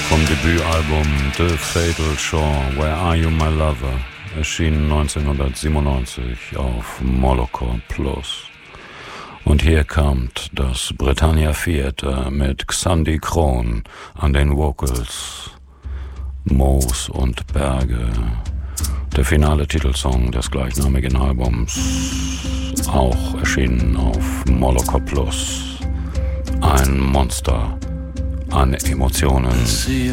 vom Debütalbum The Fatal Shore, Where Are You My Lover, erschien 1997 auf Moloko Plus. Und hier kommt das Britannia Theatre mit Xandi Kron an den Vocals, Moos und Berge. Der finale Titelsong des gleichnamigen Albums, auch erschienen auf Moloko Plus. Ein Monster an Emotionen.